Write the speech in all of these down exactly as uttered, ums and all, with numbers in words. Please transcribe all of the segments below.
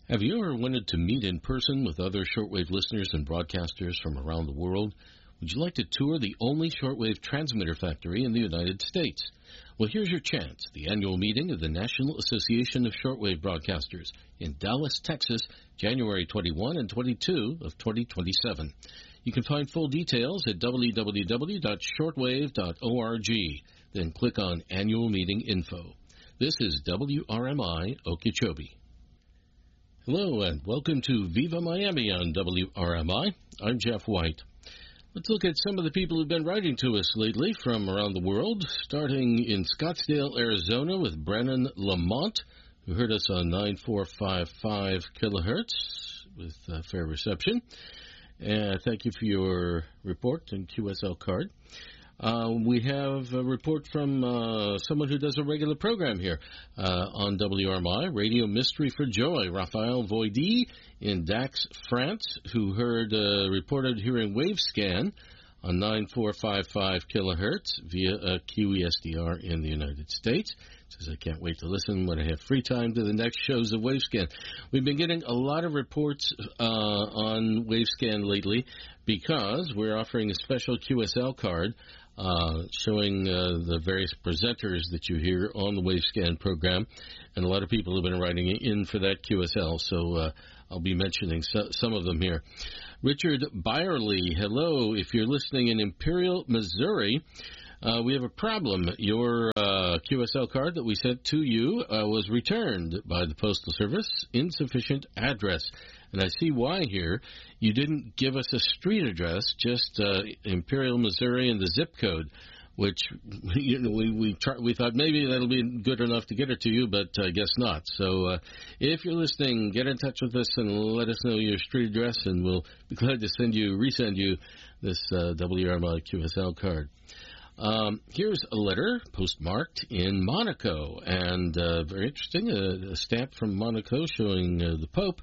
Have you ever wanted to meet in person with other shortwave listeners and broadcasters from around the world? Would you like to tour the only shortwave transmitter factory in the United States? Well, here's your chance. The annual meeting of the National Association of Shortwave Broadcasters in Dallas, Texas, January twenty-first and twenty-second of twenty twenty-seven. You can find full details at w w w dot shortwave dot org. Then click on Annual Meeting Info. This is W R M I Okeechobee. Hello and welcome to Viva Miami on W R M I. I'm Jeff White. Let's look at some of the people who've been writing to us lately from around the world, starting in Scottsdale, Arizona with Brennan Lamont, who heard us on nine four five five kilohertz with uh, fair reception. Uh, thank you for your report and Q S L card. Uh, we have a report from uh, someone who does a regular program here uh, on W R M I, Radio Mystery for Joy, Raphael Voidy in Dax, France, who heard uh, reported hearing Wavescan on nine four five five kilohertz via a Q E S D R in the United States. Says, I can't wait to listen when I have free time to the next shows of Wavescan. We've been getting a lot of reports uh, on Wavescan lately because we're offering a special Q S L card Uh, showing uh, the various presenters that you hear on the Wavescan program, and a lot of people have been writing in for that Q S L, so uh, I'll be mentioning so, some of them here. Richard Byerly, hello. If you're listening in Imperial, Missouri, uh, we have a problem. Your uh, Q S L card that we sent to you uh, was returned by the Postal Service. Insufficient address. And I see why here. You didn't give us a street address, just uh, Imperial, Missouri, and the zip code, which you know we we, try, we thought maybe that'll be good enough to get it to you, but I guess not. So uh, if you're listening, get in touch with us and let us know your street address, and we'll be glad to send you, resend you this uh, W R M I Q S L card. Um, here's a letter postmarked in Monaco, and uh, very interesting, a, a stamp from Monaco showing uh, the Pope.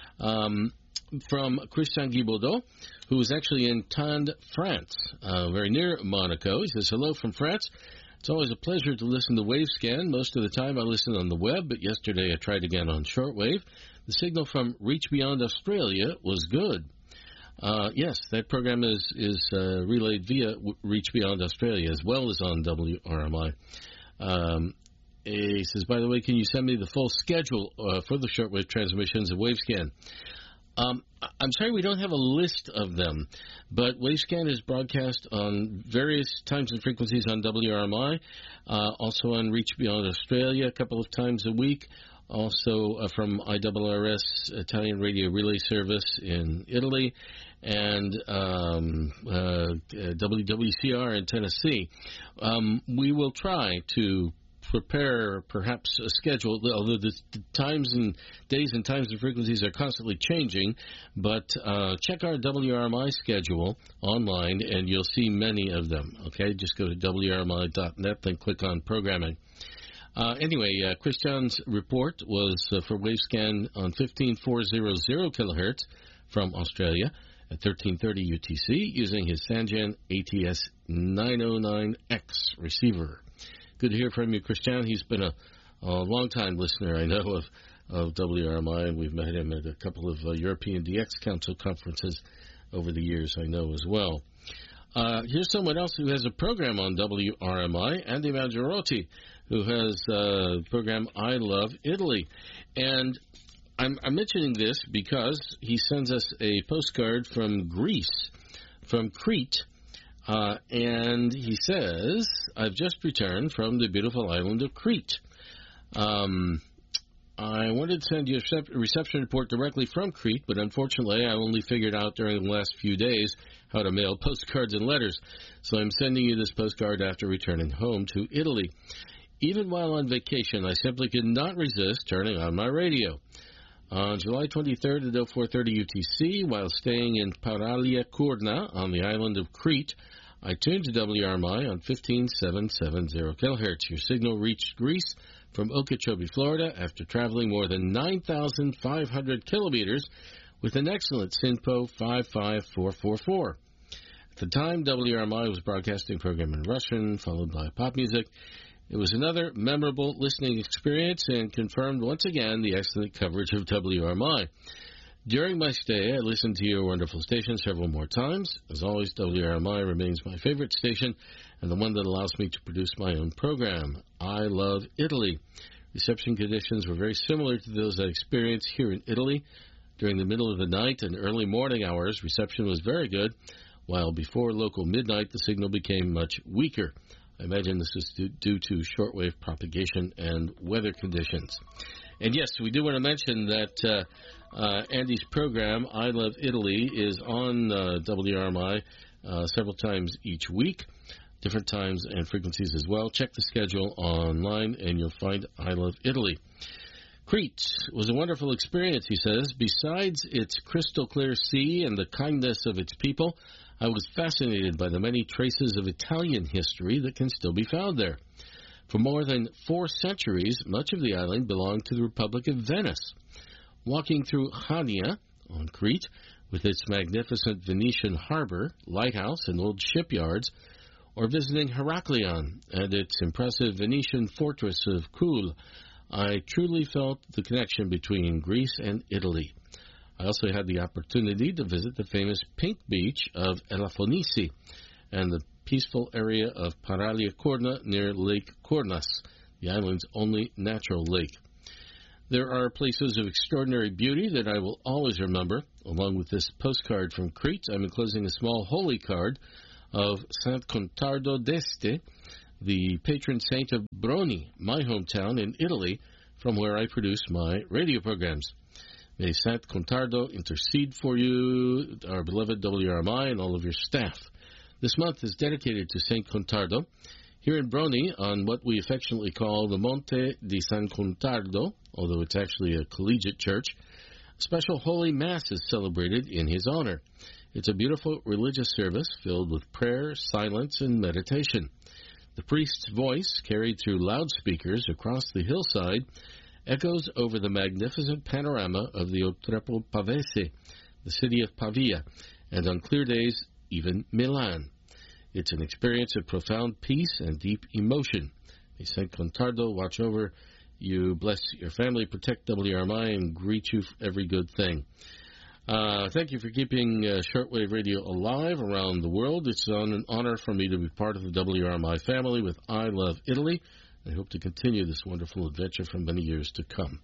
Um, from Christian Guibaudot, who is actually in Tende, France, uh, very near Monaco. He says, hello from France. It's always a pleasure to listen to Wavescan. Most of the time I listen on the web, but yesterday I tried again on shortwave. The signal from Reach Beyond Australia was good. Uh, yes, that program is, is uh, relayed via Reach Beyond Australia as well as on W R M I. Um, He says, by the way, can you send me the full schedule uh, for the shortwave transmissions of Wavescan? Um, I'm sorry we don't have a list of them, but Wavescan is broadcast on various times and frequencies on W R M I, uh, also on Reach Beyond Australia a couple of times a week, also uh, from I R R S Italian Radio Relay Service in Italy, and um, uh, W W C R in Tennessee. Um, we will try to prepare perhaps a schedule, although the, the times and days and times and frequencies are constantly changing, but uh, check our W R M I schedule online and you'll see many of them, okay? Just go to W R M I dot net and click on programming. Uh, anyway, uh, Christian's report was uh, for Wavescan on fifteen four hundred kilohertz from Australia at thirteen thirty U T C using his Sangen A T S nine oh nine X receiver. Good to hear from you, Christian. He's been a, a long-time listener, I know, of, of W R M I, and we've met him at a couple of uh, European D X Council conferences over the years, I know, as well. Uh, here's someone else who has a program on W R M I, Andy Maggiorotti, who has a program I Love Italy. And I'm, I'm mentioning this because he sends us a postcard from Greece, from Crete, Uh, and he says, I've just returned from the beautiful island of Crete. Um, I wanted to send you a reception report directly from Crete, but unfortunately I only figured out during the last few days how to mail postcards and letters. So I'm sending you this postcard after returning home to Italy. Even while on vacation, I simply could not resist turning on my radio. On July twenty-third at four thirty U T C, while staying in Paralia Kurna on the island of Crete, I tuned to W R M I on fifteen seven seventy kilohertz. Your signal reached Greece from Okeechobee, Florida, after traveling more than nine thousand five hundred kilometers with an excellent SINPO five five four four four. At the time, W R M I was broadcasting a program in Russian, followed by pop music. It was another memorable listening experience and confirmed once again the excellent coverage of W R M I. During my stay, I listened to your wonderful station several more times. As always, W R M I remains my favorite station and the one that allows me to produce my own program. I love Italy. Reception conditions were very similar to those I experienced here in Italy. During the middle of the night and early morning hours, reception was very good, while before local midnight, the signal became much weaker. I imagine this is due to shortwave propagation and weather conditions. And yes, we do want to mention that uh, uh, Andy's program, I Love Italy, is on uh, W R M I uh, several times each week, different times and frequencies as well. Check the schedule online and you'll find I Love Italy. Crete was a wonderful experience, he says. Besides its crystal clear sea and the kindness of its people, I was fascinated by the many traces of Italian history that can still be found there. For more than four centuries, much of the island belonged to the Republic of Venice. Walking through Chania on Crete, with its magnificent Venetian harbor, lighthouse, and old shipyards, or visiting Heraklion and its impressive Venetian fortress of Coul, I truly felt the connection between Greece and Italy. I also had the opportunity to visit the famous pink beach of Elafonisi and the peaceful area of Paralia Corna near Lake Cornas, the island's only natural lake. There are places of extraordinary beauty that I will always remember. Along with this postcard from Crete, I'm enclosing a small holy card of Sant Contardo d'Este, the patron saint of Broni, my hometown in Italy, from where I produce my radio programs. May Sant Contardo intercede for you, our beloved W R M I, and all of your staff. This month is dedicated to Saint Contardo. Here in Broni, on what we affectionately call the Monte di San Contardo, although it's actually a collegiate church, a special holy mass is celebrated in his honor. It's a beautiful religious service filled with prayer, silence, and meditation. The priest's voice, carried through loudspeakers across the hillside, echoes over the magnificent panorama of the Otrepo Pavese, the city of Pavia, and on clear days, even Milan. It's an experience of profound peace and deep emotion. May Saint Contardo watch over you, bless your family, protect W R M I, and greet you for every good thing. Uh, thank you for keeping uh, shortwave radio alive around the world. It's an honor for me to be part of the W R M I family with I Love Italy. I hope to continue this wonderful adventure for many years to come.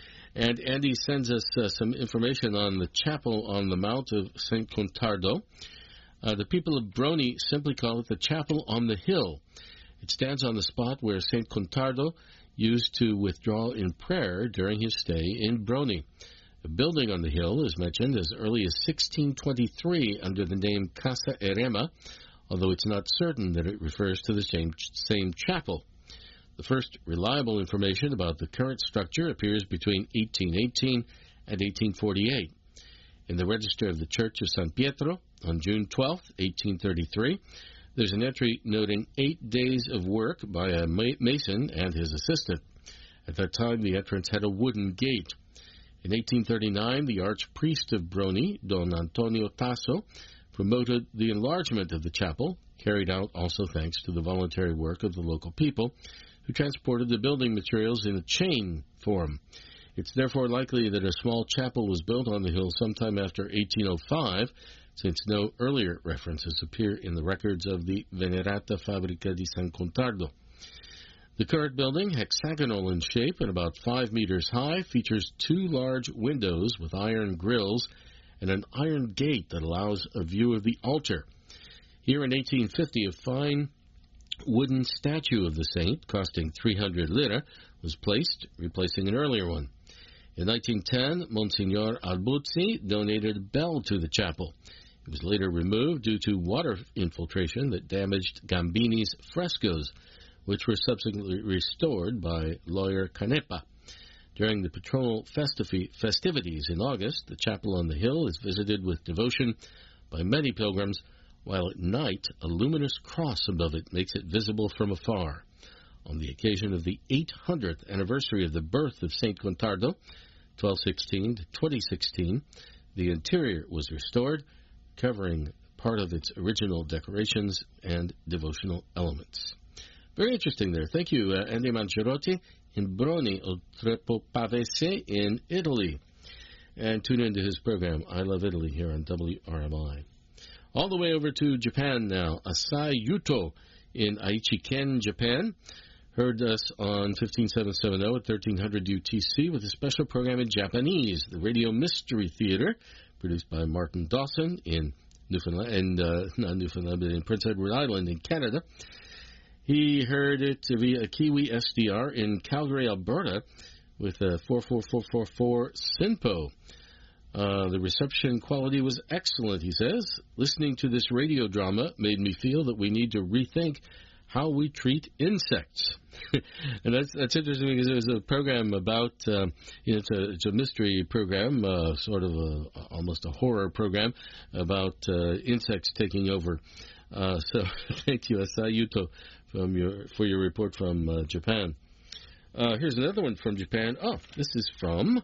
And Andy sends us uh, some information on the chapel on the Mount of Saint Contardo. Uh, the people of Broni simply call it the Chapel on the Hill. It stands on the spot where Saint Contardo used to withdraw in prayer during his stay in Broni. The building on the hill is mentioned as early as sixteen twenty-three under the name Casa Erema, although it's not certain that it refers to the same, same chapel. The first reliable information about the current structure appears between eighteen eighteen and eighteen forty-eight. In the register of the Church of San Pietro, on June twelfth, eighteen thirty-three, there's an entry noting eight days of work by a mason and his assistant. At that time, the entrance had a wooden gate. In eighteen thirty-nine, the archpriest of Broni, Don Antonio Tasso, promoted the enlargement of the chapel, carried out also thanks to the voluntary work of the local people, who transported the building materials in a chain form. It's therefore likely that a small chapel was built on the hill sometime after eighteen oh five, since no earlier references appear in the records of the Venerata Fabbrica di San Contardo. The current building, hexagonal in shape and about five meters high, features two large windows with iron grills and an iron gate that allows a view of the altar. Here in eighteen fifty, a fine wooden statue of the saint, costing three hundred lira, was placed, replacing an earlier one. In nineteen ten, Monsignor Albuzzi donated a bell to the chapel. It was later removed due to water infiltration that damaged Gambini's frescoes, which were subsequently restored by lawyer Canepa. During the patronal festivi- festivities in August, the chapel on the hill is visited with devotion by many pilgrims, while at night a luminous cross above it makes it visible from afar. On the occasion of the eight hundredth anniversary of the birth of Saint Contardo, twelve sixteen to twenty sixteen, the interior was restored, covering part of its original decorations and devotional elements. Very interesting there. Thank you, uh, Andy Mangiarotti in Broni, Oltrepo Pavese in Italy. And tune into his program, I Love Italy, here on W R M I. All the way over to Japan now. Asai Yuto in Aichi-ken, Japan. Heard us on fifteen seven seventy at thirteen hundred U T C with a special program in Japanese, the Radio Mystery Theater, produced by Martin Dawson in Newfoundland, and uh, not Newfoundland, but in Prince Edward Island in Canada. He heard it via Kiwi S D R in Calgary, Alberta, with a four four four four four SINPO. Uh, the reception quality was excellent, he says. Listening to this radio drama made me feel that we need to rethink how we treat insects. And that's that's interesting because it was a program about, uh, you know, it's a, it's a mystery program, uh, sort of a, almost a horror program about uh, insects taking over. Uh, so thank you, Asai Yuto, from your, for your report from uh, Japan. Uh, here's another one from Japan. Oh, this is from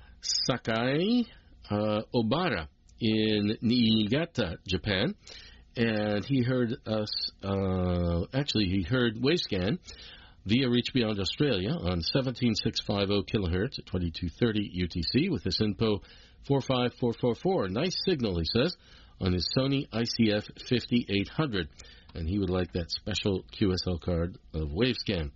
Sakai uh, Obara in Niigata, Japan. And he heard us, uh, actually, he heard Wavescan via Reach Beyond Australia on seventeen six fifty kilohertz at twenty-two thirty U T C with the SINPO four five four four four. Nice signal, he says, on his Sony I C F fifty-eight hundred. And he would like that special Q S L card of Wavescan.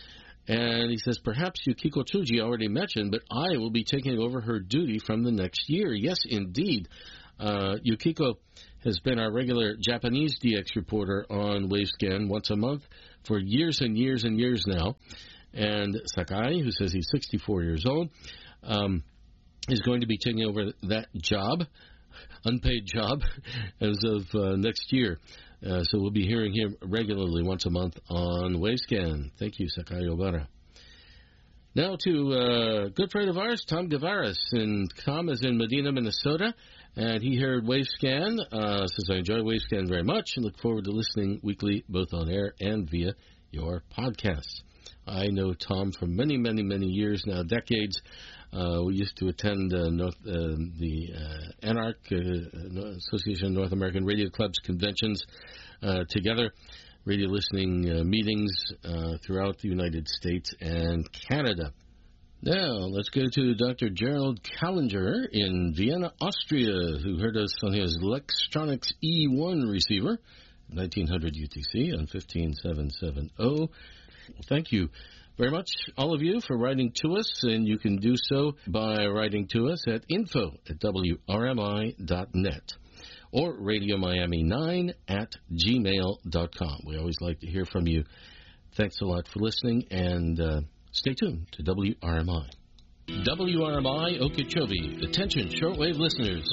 And he says, perhaps Yukiko Tsuji already mentioned, but I will be taking over her duty from the next year. Yes, indeed. Uh, Yukiko has been our regular Japanese D X reporter on Wavescan once a month for years and years and years now. And Sakai, who says he's sixty-four years old, um, is going to be taking over that job, unpaid job, as of uh, next year. Uh, so we'll be hearing him regularly once a month on Wavescan. Thank you, Sakai Obara. Now to a uh, good friend of ours, Tom Gavaris. And Tom is in Medina, Minnesota. And he heard Wavescan, uh, says, I enjoy Wavescan very much and look forward to listening weekly, both on air and via your podcasts. I know Tom for many, many, many years now, decades. Uh, we used to attend uh, North, uh, the uh, ANARC, uh, Association of North American Radio Clubs conventions uh, together, radio listening uh, meetings uh, throughout the United States and Canada. Now, let's go to Doctor Gerald Kallinger in Vienna, Austria, who heard us on his Lextronics E one receiver, nineteen hundred U T C on fifteen seven seventy. Thank you very much, all of you, for writing to us, and you can do so by writing to us at info at W R M I dot net or radio miami nine at gmail dot com. We always like to hear from you. Thanks a lot for listening, and uh, stay tuned to W R M I. W R M I Okeechobee. Attention, shortwave listeners.